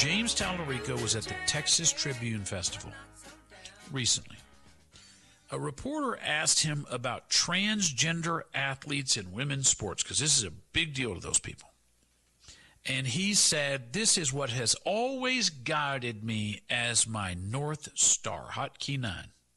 James Tallarico was at the Texas Tribune Festival recently. A reporter asked him about transgender athletes in women's sports, because this is a big deal to those people. And he said, this is what has always guided me as my North Star. Hotkey 9.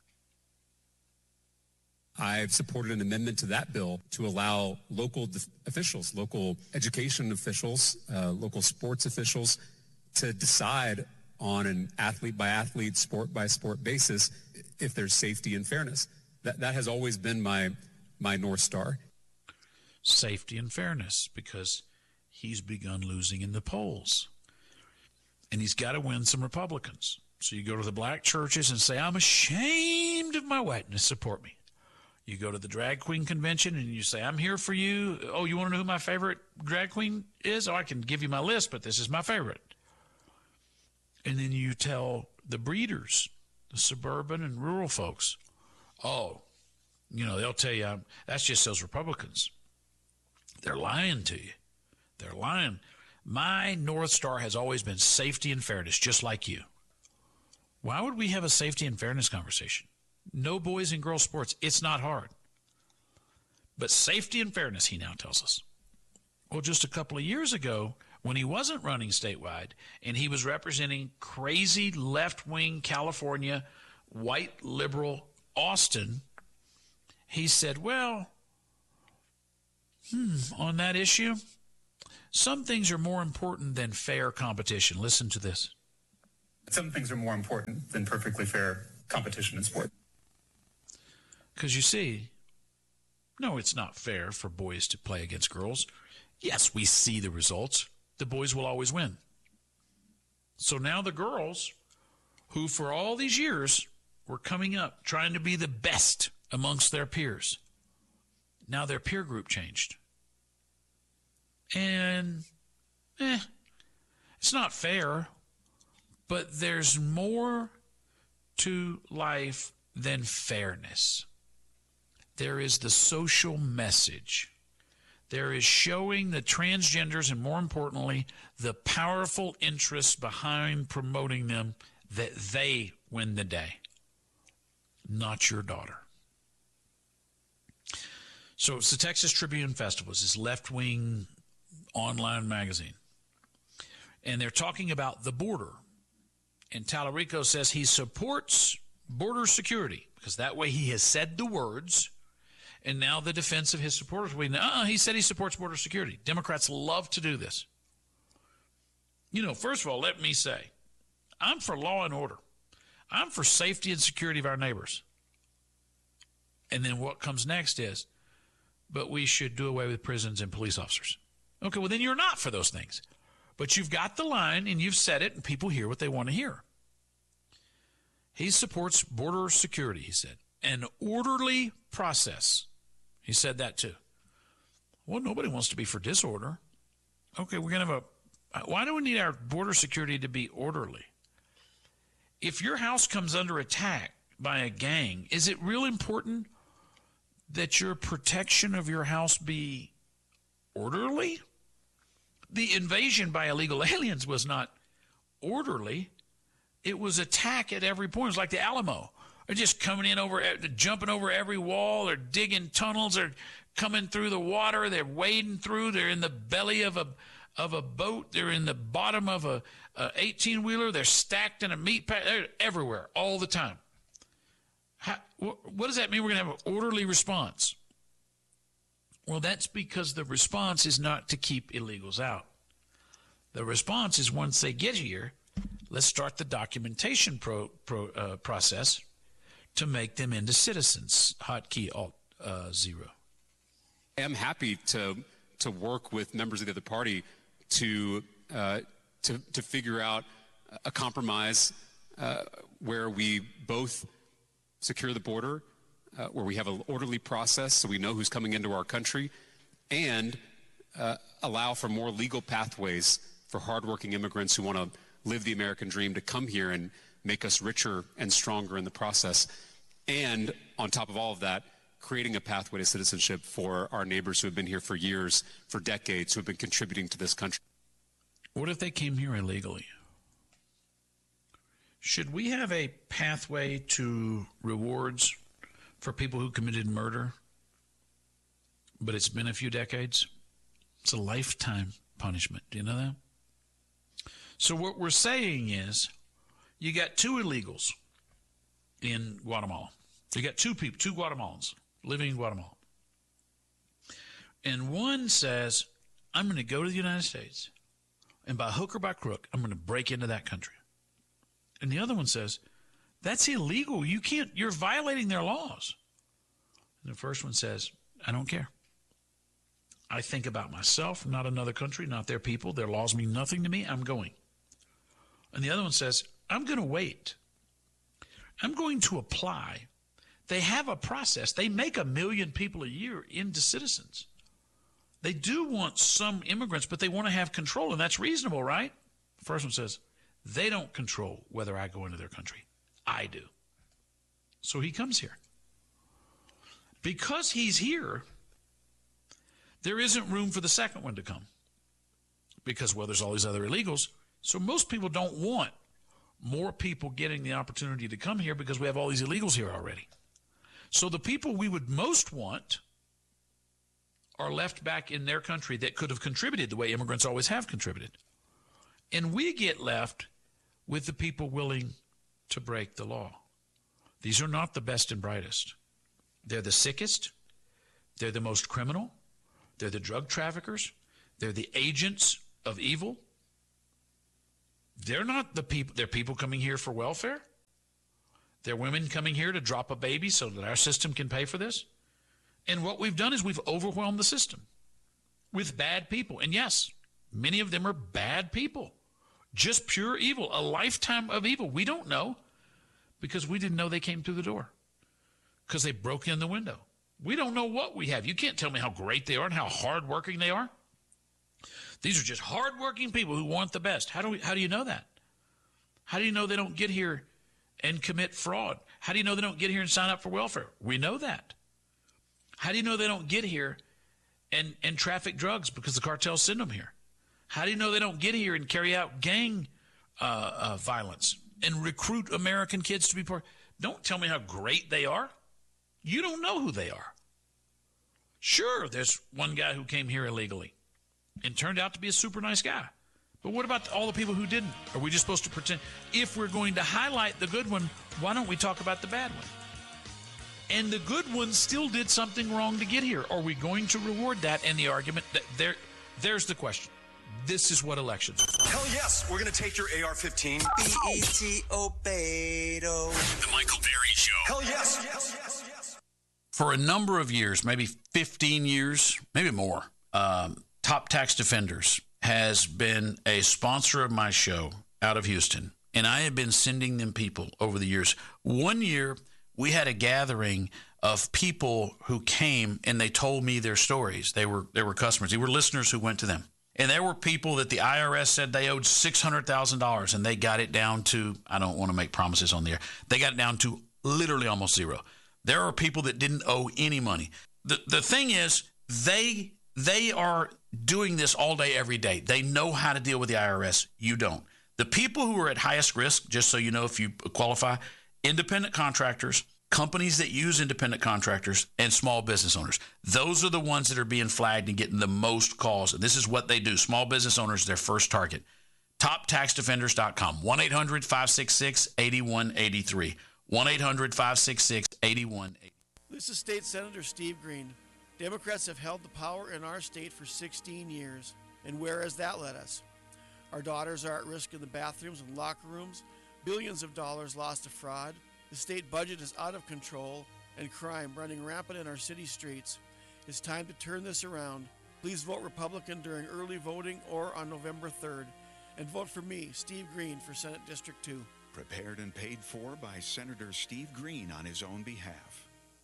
I've supported an amendment to that bill to allow local officials, local education officials, local sports officials to decide on an athlete-by-athlete, sport-by-sport basis if there's safety and fairness. That has always been my North Star. Safety and fairness, because he's begun losing in the polls. And he's got to win some Republicans. So you go to the black churches and say, I'm ashamed of my whiteness, support me. You go to the drag queen convention and you say, I'm here for you. Oh, you want to know who my favorite drag queen is? Oh, I can give you my list, but this is my favorite. And then you tell the breeders, the suburban and rural folks, oh, they'll tell you, that's just those Republicans. They're lying to you. They're lying. My North Star has always been safety and fairness, just like you. Why would we have a safety and fairness conversation? No boys and girls sports. It's not hard. But safety and fairness, he now tells us. Well, just a couple of years ago, when he wasn't running statewide and he was representing crazy left-wing California, white liberal Austin, he said, well, on that issue, some things are more important than fair competition. Listen to this. Some things are more important than perfectly fair competition in sport. Because you see, no, it's not fair for boys to play against girls. Yes, we see the results. The boys will always win. So now the girls, who for all these years were coming up trying to be the best amongst their peers, now their peer group changed. And it's not fair, but there's more to life than fairness. There is the social message. There is showing the transgenders, and more importantly, the powerful interests behind promoting them, that they win the day, not your daughter. So it's the Texas Tribune Festival. It's this left-wing online magazine. And they're talking about the border. And Tallarico says he supports border security, because that way he has said the words. And now the defense of his supporters, he said he supports border security. Democrats love to do this. First of all, let me say, I'm for law and order. I'm for safety and security of our neighbors. And then what comes next is, but we should do away with prisons and police officers. Okay, well, then you're not for those things. But you've got the line, and you've said it, and people hear what they want to hear. He supports border security, he said. An orderly process. He said that too. Well, nobody wants to be for disorder. Okay, we're going to have why do we need our border security to be orderly? If your house comes under attack by a gang, is it real important that your protection of your house be orderly? The invasion by illegal aliens was not orderly. It was attack at every point. It was like the Alamo. They're just coming in jumping over every wall. They're digging tunnels. They're coming through the water. They're wading through. They're in the belly of a boat. They're in the bottom of a 18-wheeler. They're stacked in a meat pack. They're everywhere all the time. What does that mean? We're going to have an orderly response. Well, that's because the response is not to keep illegals out. The response is once they get here, let's start the documentation process to make them into citizens. Hotkey Alt 0. I am happy to work with members of the other party to figure out a compromise where we both secure the border, where we have an orderly process so we know who's coming into our country, and allow for more legal pathways for hardworking immigrants who want to live the American dream to come here and make us richer and stronger in the process. And on top of all of that, creating a pathway to citizenship for our neighbors who have been here for years, for decades, who have been contributing to this country. What if they came here illegally? Should we have a pathway to rewards for people who committed murder, but it's been a few decades? It's a lifetime punishment. Do you know that? So what we're saying is you got two illegals in Guatemala. You got two people, two Guatemalans living in Guatemala. And one says, I'm going to go to the United States, and by hook or by crook, I'm going to break into that country. And the other one says, that's illegal. You can't, you're violating their laws. And the first one says, I don't care. I think about myself, not another country, not their people. Their laws mean nothing to me. I'm going. And the other one says, I'm going to wait. I'm going to apply. They have a process. They make 1 million people a year into citizens. They do want some immigrants, but they want to have control, and that's reasonable, right? The first one says, they don't control whether I go into their country. I do. So he comes here. Because he's here, there isn't room for the second one to come. Because, well, there's all these other illegals. So most people don't want more people getting the opportunity to come here because we have all these illegals here already. So the people we would most want are left back in their country that could have contributed the way immigrants always have contributed. And we get left with the people willing to break the law. These are not the best and brightest. They're the sickest. They're the most criminal. They're the drug traffickers. They're the agents of evil. They're not the people. They're people coming here for welfare. They're women coming here to drop a baby so that our system can pay for this. And what we've done is we've overwhelmed the system with bad people. And yes, many of them are bad people. Just pure evil, a lifetime of evil. We don't know because we didn't know they came through the door because they broke in the window. We don't know what we have. You can't tell me how great they are and how hardworking they are. These are just hardworking people who want the best. How do you know that? How do you know they don't get here and commit fraud? How do you know they don't get here and sign up for welfare? We know that. How do you know they don't get here and traffic drugs because the cartels send them here? How do you know they don't get here and carry out gang violence and recruit American kids to be part? Don't tell me how great they are. You don't know who they are. Sure, there's one guy who came here illegally and turned out to be a super nice guy. But what about all the people who didn't? Are we just supposed to pretend? If we're going to highlight the good one, why don't we talk about the bad one? And the good one still did something wrong to get here. Are we going to reward that? And the argument, there's the question. This is what elections are. Hell yes, we're going to take your AR-15. B-E-T-O Beto. The Michael Berry Show. Hell yes. For a number of years, maybe 15 years, maybe more, Top Tax Defenders has been a sponsor of my show out of Houston. And I have been sending them people over the years. One year, we had a gathering of people who came and they told me their stories. They were customers. They were listeners who went to them. And there were people that the IRS said they owed $600,000 and they got it down to, I don't want to make promises on the air, they got it down to literally almost zero. There are people that didn't owe any money. The thing is, they are doing this all day, every day. They know how to deal with the IRS. You don't. The people who are at highest risk, just so you know if you qualify, independent contractors, companies that use independent contractors, and small business owners. Those are the ones that are being flagged and getting the most calls. And this is what they do. Small business owners, their first target. TopTaxDefenders.com. 1-800-566-8183. 1-800-566-8183. This is State Senator Steve Green. Democrats have held the power in our state for 16 years. And where has that led us? Our daughters are at risk in the bathrooms and locker rooms. Billions of dollars lost to fraud. The state budget is out of control and crime running rampant in our city streets. It's time to turn this around. Please vote Republican during early voting or on November 3rd. And vote for me, Steve Green, for Senate District 2. Prepared and paid for by Senator Steve Green on his own behalf.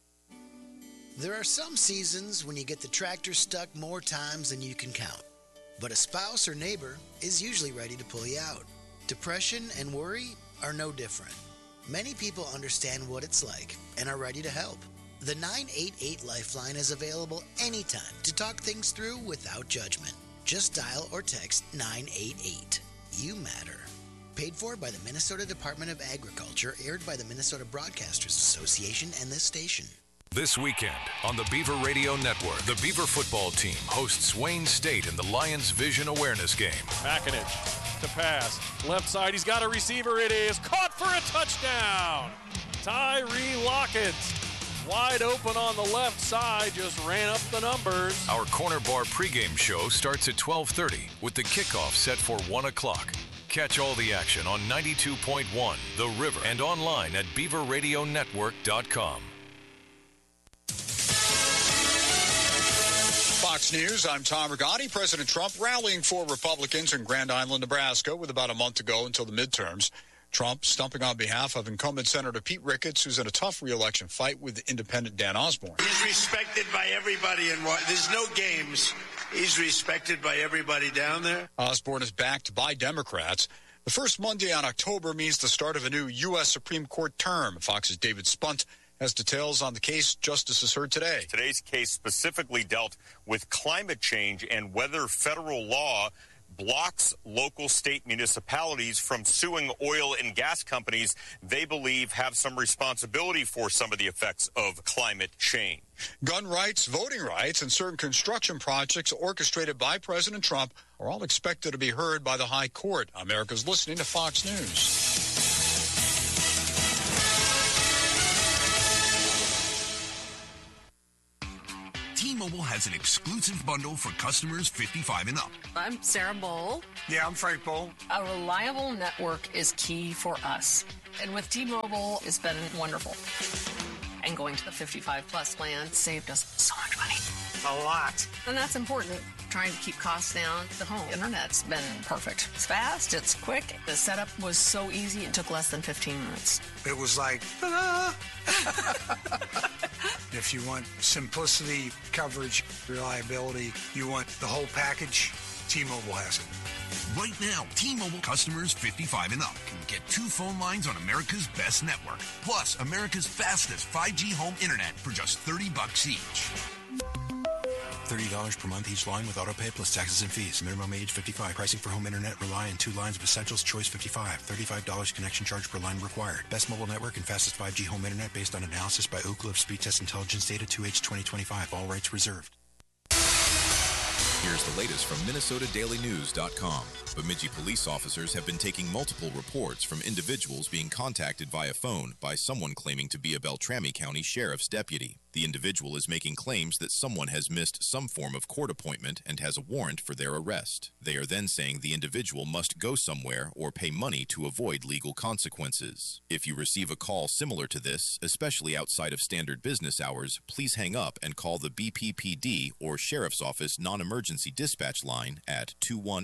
There are some seasons when you get the tractor stuck more times than you can count. But a spouse or neighbor is usually ready to pull you out. Depression and worry are no different. Many people understand what it's like and are ready to help. The 988 Lifeline is available anytime to talk things through without judgment. Just dial or text 988. You matter. Paid for by the Minnesota Department of Agriculture, aired by the Minnesota Broadcasters Association and this station. This weekend on the Beaver Radio Network, the Beaver football team hosts Wayne State in the Lions Vision Awareness Game. Makinich to pass. Left side, he's got a receiver. It is caught for a touchdown. Tyree Lockett, wide open on the left side, just ran up the numbers. Our Corner Bar pregame show starts at 12:30 with the kickoff set for 1 o'clock. Catch all the action on 92.1 The River and online at beaverradionetwork.com. Fox News, I'm Tom Rigotti. President Trump rallying for Republicans in Grand Island, Nebraska, with about a month to go until the midterms. Trump stumping on behalf of incumbent Senator Pete Ricketts, who's in a tough re-election fight with independent Dan Osborne. He's respected by everybody, and there's no games. He's respected by everybody down there. Osborne is backed by Democrats. The first Monday on October means the start of a new U.S. Supreme Court term. Fox's David Spunt has details on the case justices heard today. Today's case specifically dealt with climate change and whether federal law blocks local state municipalities from suing oil and gas companies they believe have some responsibility for some of the effects of climate change. Gun rights, voting rights, and certain construction projects orchestrated by President Trump are all expected to be heard by the High Court. America's listening to Fox News. T-Mobile has an exclusive bundle for customers 55 and up. I'm Sarah Bowl. Yeah, I'm Frank Bowl. A reliable network is key for us. And with T-Mobile, it's been wonderful. And going to the 55-plus plan saved us so much money. A lot. And that's important. Trying to keep costs down. The home internet's been perfect. It's fast, it's quick. The setup was so easy, it took less than 15 minutes. It was like, ta-da! If you want simplicity, coverage, reliability, you want the whole package, T-Mobile has it. Right now, T-Mobile customers 55 and up can get 2 phone lines on America's best network, plus America's fastest 5G home internet for just $30 each. $30 per month each line with autopay plus taxes and fees. Minimum age 55. Pricing for home internet rely on 2 lines of Essentials Choice 55. $35 connection charge per line required. Best mobile network and fastest 5G home internet based on analysis by Ookla of Speed Test Intelligence Data 2H 2025. All rights reserved. Here's the latest from MinnesotaDailyNews.com. Bemidji police officers have been taking multiple reports from individuals being contacted via phone by someone claiming to be a Beltrami County Sheriff's deputy. The individual is making claims that someone has missed some form of court appointment and has a warrant for their arrest. They are then saying the individual must go somewhere or pay money to avoid legal consequences. If you receive a call similar to this, especially outside of standard business hours, please hang up and call the BPPD or Sheriff's Office non-emergency dispatch line at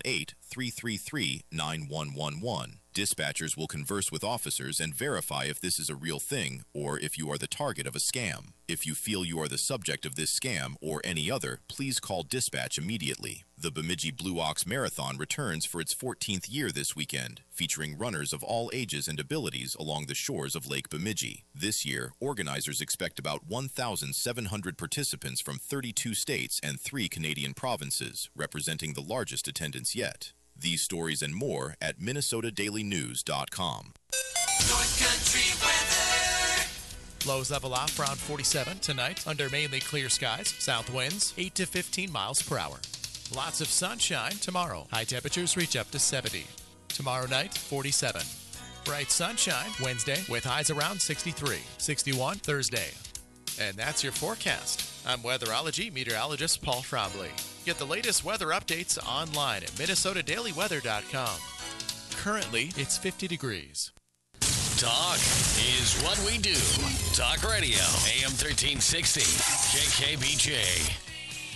218-333-9111. Dispatchers will converse with officers and verify if this is a real thing or if you are the target of a scam. If you feel you are the subject of this scam or any other, please call dispatch immediately. The Bemidji Blue Ox Marathon returns for its 14th year this weekend, featuring runners of all ages and abilities along the shores of Lake Bemidji. This year, organizers expect about 1,700 participants from 32 states and 3 Canadian provinces, representing the largest attendance yet. These stories and more at MinnesotaDailyNews.com. North Country weather. Lows level off around 47 tonight under mainly clear skies. South winds 8 to 15 miles per hour. Lots of sunshine tomorrow. High temperatures reach up to 70. Tomorrow night, 47. Bright sunshine Wednesday with highs around 63. 61 Thursday. And that's your forecast. I'm weatherology meteorologist Paul Trombley. Get the latest weather updates online at MinnesotaDailyWeather.com. Currently, it's 50 degrees. Talk is what we do. Talk Radio, AM 1360, KKBJ.